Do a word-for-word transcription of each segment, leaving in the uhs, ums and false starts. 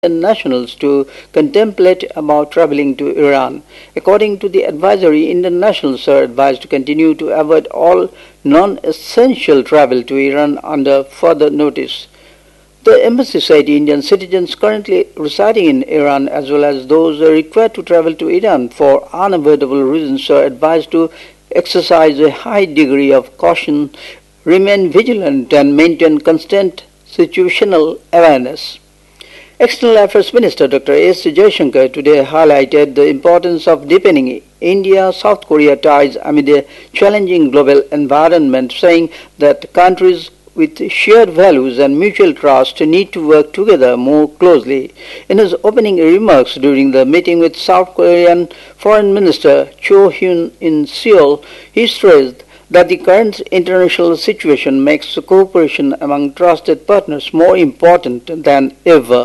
nationals to contemplate about traveling to Iran. According to the advisory, Indian nationals are advised to continue to avoid all non-essential travel to Iran under further notice. The embassy said Indian citizens currently residing in Iran as well as those required to travel to Iran for unavoidable reasons are advised to exercise a high degree of caution, remain vigilant and maintain constant situational awareness. External Affairs Minister Doctor S. Jaishankar today highlighted the importance of deepening India-South Korea ties amid a challenging global environment, saying that countries with shared values and mutual trust need to work together more closely. In his opening remarks during the meeting with South Korean Foreign Minister Cho Hyun in Seoul, he stressed that the current international situation makes cooperation among trusted partners more important than ever.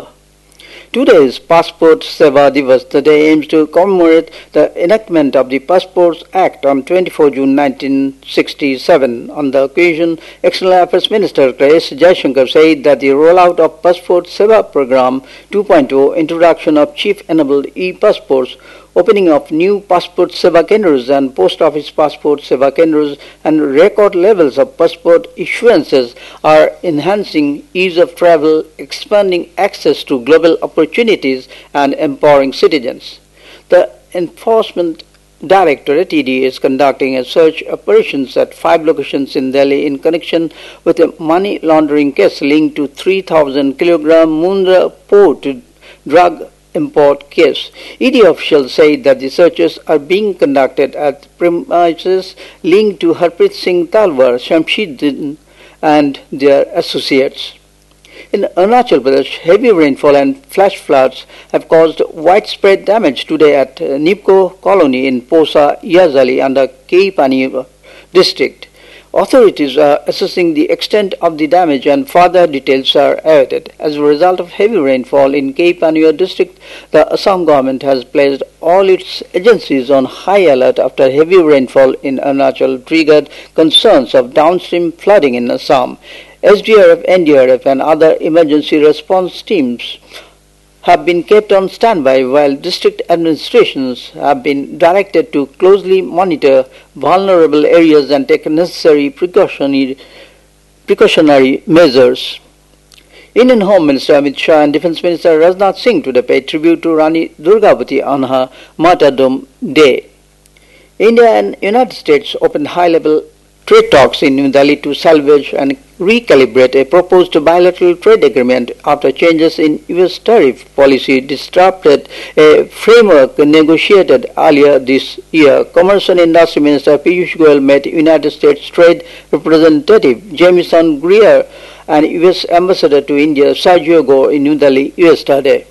Today's Passport Seva Divas, the day aims to commemorate the enactment of the Passports Act on twenty-fourth of June nineteen sixty-seven. On the occasion, External Affairs Minister S. Jaishankar said that the rollout of Passport Seva Program two point oh, introduction of chip-enabled e-passports, opening of new Passport Seva Kendras and Post Office Passport Seva Kendras, and record levels of passport issuances are enhancing ease of travel, expanding access to global opportunities, and empowering citizens. The Enforcement Directorate E D is conducting a search operations at five locations in Delhi in connection with a money laundering case linked to three thousand kilogram Mundra port drug import case. E D officials say that the searches are being conducted at premises linked to Harpreet Singh Talwar, Shamshiddin and their associates. In Arunachal Pradesh, heavy rainfall and flash floods have caused widespread damage today at Nipko Colony in Posa Yazali under K. Pani district. Authorities are assessing the extent of the damage and further details are awaited. As a result of heavy rainfall in K. Paniyar district, the Assam government has placed all its agencies on high alert after heavy rainfall in Arunachal triggered concerns of downstream flooding in Assam. S D R F, N D R F and other emergency response teams have been kept on standby while district administrations have been directed to closely monitor vulnerable areas and take necessary precautionary, precautionary measures. Indian Home Minister Amit Shah and Defence Minister Rajnath Singh today paid tribute to Rani Durgavati on her martyrdom day. India and United States opened high-level trade talks in New Delhi to salvage and recalibrate a proposed bilateral trade agreement after changes in U S tariff policy disrupted a framework negotiated earlier this year. Commerce and Industry Minister Piyush Goyal met United States Trade Representative Jamieson Greer and U S Ambassador to India Sergio Gore in New Delhi yesterday.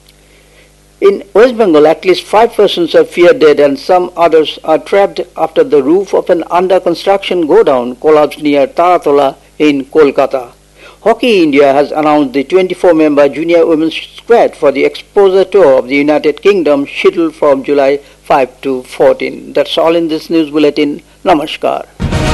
In West Bengal, at least five persons are feared dead and some others are trapped after the roof of an under-construction godown collapsed near Taratola in Kolkata. Hockey India has announced the twenty-four member junior women's squad for the exposure tour of the United Kingdom scheduled from July fifth to fourteenth. That's all in this news bulletin. Namaskar.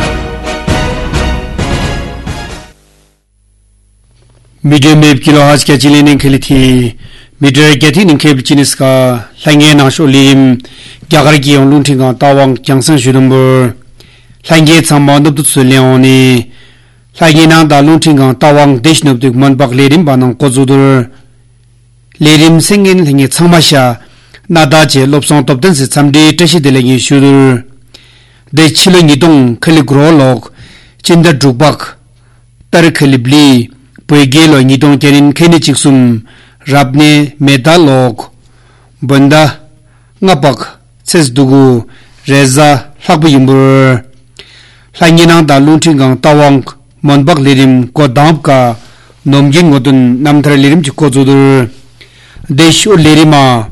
Medium wave kilo has catching in Kiliti. Midray getting in Cape Chiniska, Lange Nash Olim, Gagaraki on Luntinga, Tawang, Jansen Shudumber, Lange Samand of Suleone, Lagina da Luntinga, Tawang, Dishn of the Monbak Ledim Banan Kozudur, Ledim singing in it Samasha, Nadaje, Lobson top dances someday, Tashi de Lagi Shudur, the Chilangidong, Kaligrolog, Chinder Drubak, Tarakalibli, Puegelo, Nidong Kerin, Kenichiksum, Rabne Medalog Bunda Ngapak Sesdugu Reza Hakbuyumbur Langina da Luntingang Tawang Monbak Lirim Kodamka Nomjing Odun Namtra Lirim Chikozudur Deshu Lirima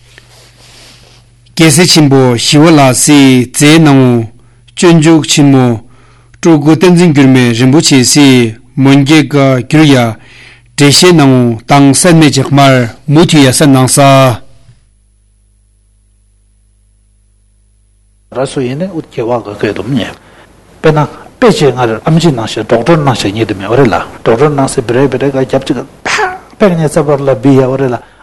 Kesechimbo Shiwala Si Zenang Chunjuk Chimo Tugu Tenzing Gurme Rimbuchi Si Mungega Gyurya Deshe nang tang san me jikmar muti ya san nang sa raso yene ut kewa ga ke dum ne pena peche ngar amji na she doctor na she ni de me orela doctor na se bre bre ga jap chi ga pa pe ne sabar la bi ya orela